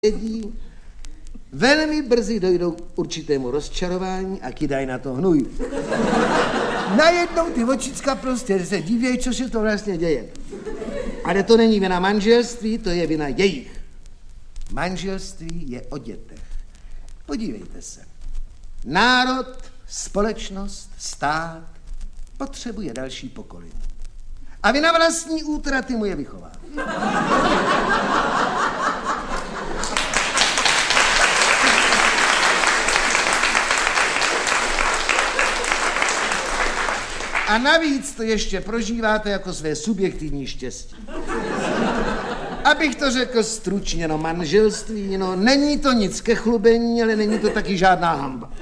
vědí, velmi brzy dojdou k určitému rozčarování a kydají na to hnůj. Najednou ty očicka prostě se divějí, co se to vlastně děje. Ale to není vina manželství, to je vina jejich. Manželství je o dětech. Podívejte se. Národ, společnost, stát potřebuje další pokolení. A vy na vlastní útraty mu je vychováte. A navíc to ještě prožíváte jako své subjektivní štěstí. Abych to řekl stručně, no manželství, no není to nic ke chlubení, ale není to taky žádná hanba.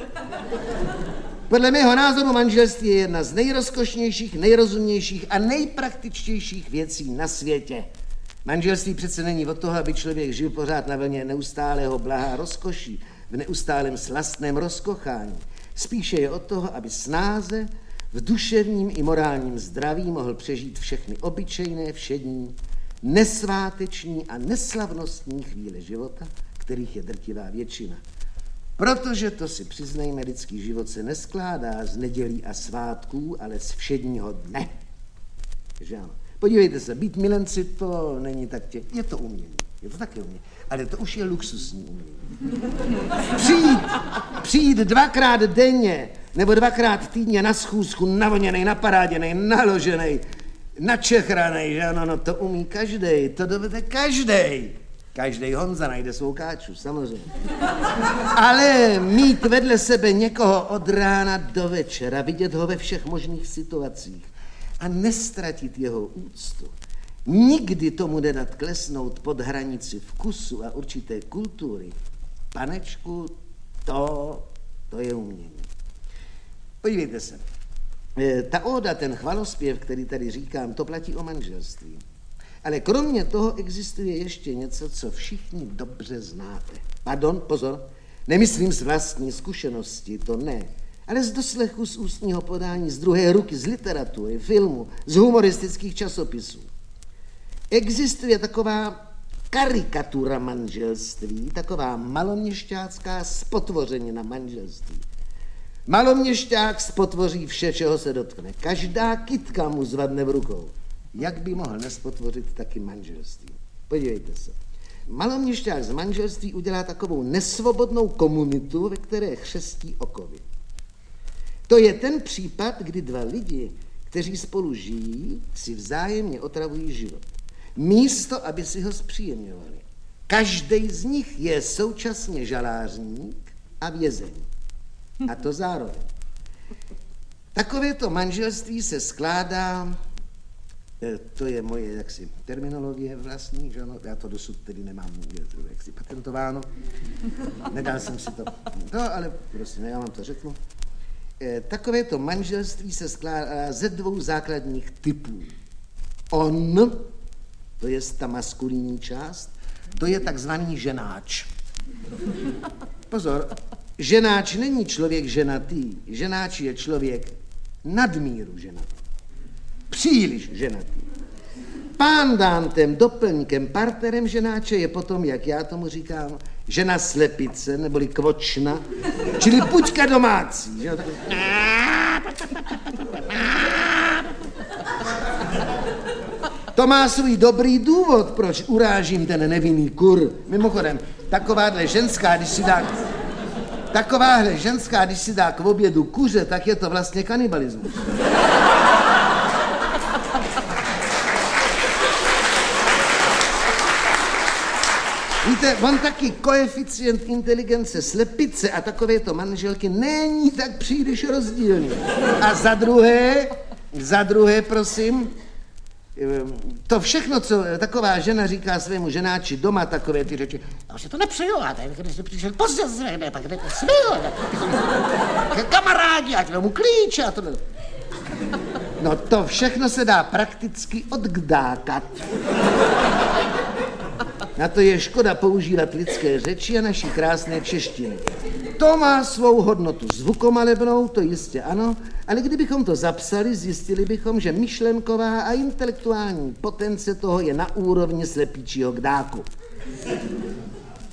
Podle mého názoru manželství je jedna z nejrozkošnějších, nejrozumnějších a nejpraktičtějších věcí na světě. Manželství přece není od toho, aby člověk žil pořád na vlně neustálého blaha a rozkoší, v neustálém slastném rozkochání. Spíše je od toho, aby snáze v duševním i morálním zdraví mohl přežít všechny obyčejné, všední, nesváteční a neslavnostní chvíle života, kterých je drtivá většina. Protože to si přiznejme, lidský život se neskládá z nedělí a svátků, ale z všedního dne. Že ano? Podívejte se, být milenci to není tak je to umění, je to také umění, ale to už je luxusní umění. Přijít dvakrát denně nebo dvakrát týdně na schůzku, navoněnej, naparáděnej, naloženej, načechranej, že ano, no to umí každej, to dovede každej. Každej Honza najde svou káču, samozřejmě. Ale mít vedle sebe někoho od rána do večera, vidět ho ve všech možných situacích a nestratit jeho úctu, nikdy tomu nedat klesnout pod hranici vkusu a určité kultury, panečku, to je umění. Podívejte se, ta óda, ten chvalospěv, který tady říkám, to platí o manželství. Ale kromě toho existuje ještě něco, co všichni dobře znáte. Pardon, pozor, nemyslím z vlastní zkušenosti, to ne, ale z doslechu, z ústního podání, z druhé ruky, z literatury, filmu, z humoristických časopisů. Existuje taková karikatura manželství, taková maloměšťácká spotvořenina manželství. Maloměšťák spotvoří vše, čeho se dotkne. Každá kytka mu zvadne v rukou. Jak by mohl nespotvořit taky manželství? Podívejte se. Maloměšťák z manželství udělá takovou nesvobodnou komunitu, ve které chřestí okovy. To je ten případ, kdy dva lidi, kteří spolu žijí, si vzájemně otravují život. Místo, aby si ho zpříjemňovali. Každý z nich je současně žalářník a vězeň. A to zároveň. Takovéto manželství se skládá, to je moje jaksi terminologie vlastní, že ano, já to dosud tedy nemám jaksi patentováno, nedal jsem si to, ale prostě já vám to řeknu. Takovéto manželství se skládá ze dvou základních typů. On, to je ta maskulinní část, to je takzvaný ženáč. Pozor, ženáč není člověk ženatý, ženáč je člověk nadmíru ženatý. Příliš ženatý. Pandántem, doplňkem, partnerem ženáče je potom, jak já tomu říkám, žena slepice, neboli kvočna, čili puťka domácí. Že? To má svůj dobrý důvod, proč urážím ten nevinný kur. Mimochodem, takováhle ženská, když si dá k obědu kuře, tak je to vlastně kanibalismus. Víte, on taky koeficient inteligence slepice a takovéto manželky není tak příliš rozdílný. A za druhé, prosím, to všechno, co taková žena říká svému ženáči doma, takové ty řeči, já si to nepřeju, a tady, když jsi přišel pozdě zřejmě, tak jdete smil, kamarádi, ať mu klíče a to. No to všechno se dá prakticky odgdákat. Na to je škoda používat lidské řeči a naší krásné češtiny. To má svou hodnotu zvukomalebnou, to jistě ano, ale kdybychom to zapsali, zjistili bychom, že myšlenková a intelektuální potence toho je na úrovni slepíčího kdáku.